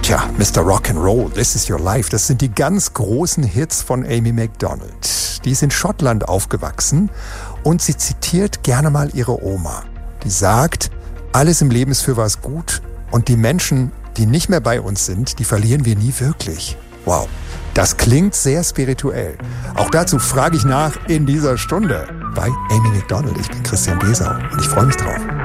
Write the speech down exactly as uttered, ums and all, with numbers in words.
Tja, Mister Rock'n'Roll, This Is Your Life, das sind die ganz großen Hits von Amy Macdonald. Die ist in Schottland aufgewachsen und sie zitiert gerne mal ihre Oma. Die sagt, alles im Leben ist für was gut und die Menschen, die nicht mehr bei uns sind, die verlieren wir nie wirklich. Wow, das klingt sehr spirituell. Auch dazu frage ich nach in dieser Stunde bei Amy Macdonald. Ich bin Christian Besau und ich freue mich drauf.